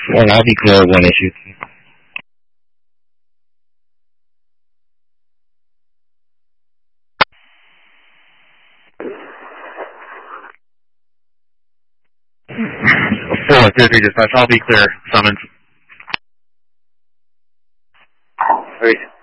And I'll be clear of one issue. Four, 3 dispatch. I'll be clear. Summons. Great.